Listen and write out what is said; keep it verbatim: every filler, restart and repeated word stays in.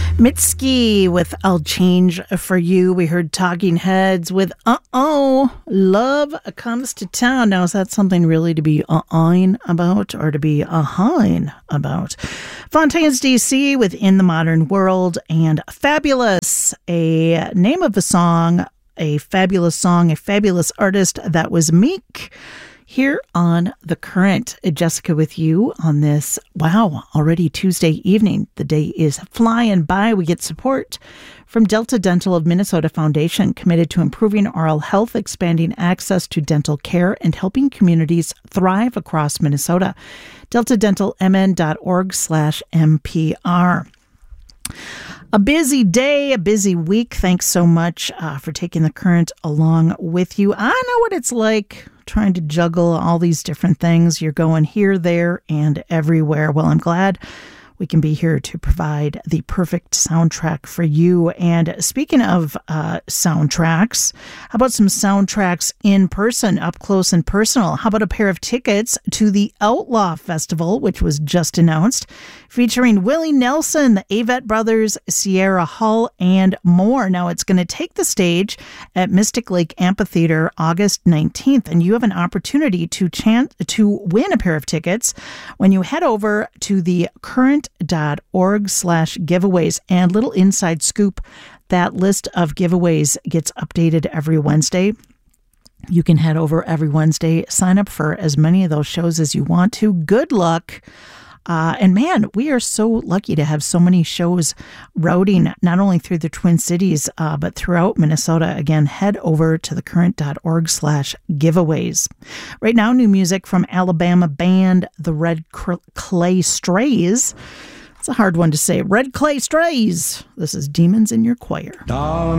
Mitski with I'll Change For You. We heard Talking Heads with Uh-Oh, Love Comes to Town. Now, is that something really to be uh-ohing about or to be uh-hine about? Fontaines D C with In the Modern World and Fabulous, a name of a song, a fabulous song, a fabulous artist. That was Meek. Here on The Current, Jessica with you on this, wow, already Tuesday evening. The day is flying by. We get support from Delta Dental of Minnesota Foundation, committed to improving oral health, expanding access to dental care, and helping communities thrive across Minnesota. delta dental m n dot org slash M P R. A busy day, a busy week. Thanks so much uh, for taking The Current along with you. I know what it's like trying to juggle all these different things. You're going here, there, and everywhere. Well, I'm glad we can be here to provide the perfect soundtrack for you. And speaking of uh, soundtracks, how about some soundtracks in person, up close and personal? How about a pair of tickets to the Outlaw Festival, which was just announced, featuring Willie Nelson, the Avett Brothers, Sierra Hull, and more. Now, it's going to take the stage at Mystic Lake Amphitheater August nineteenth, and you have an opportunity to chance to win a pair of tickets when you head over to the current dot org slash giveaways. And little inside scoop, that list of giveaways gets updated every Wednesday. You can head over every Wednesday, sign up for as many of those shows as you want to. Good luck. Uh, and man, we are so lucky to have so many shows routing not only through the Twin Cities, uh, but throughout Minnesota. Again, head over to the current dot org slash giveaways. Right now, new music from Alabama band The Red Clay Strays. It's a hard one to say. Red Clay Strays. This is Demons in Your Choir. Down